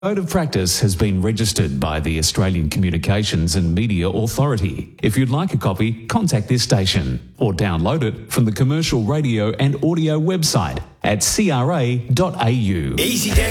Code of Practice has been registered by the Australian Communications and Media Authority. If you'd like a copy, contact this station or download it from the Commercial Radio and Audio website at cra.au. Easy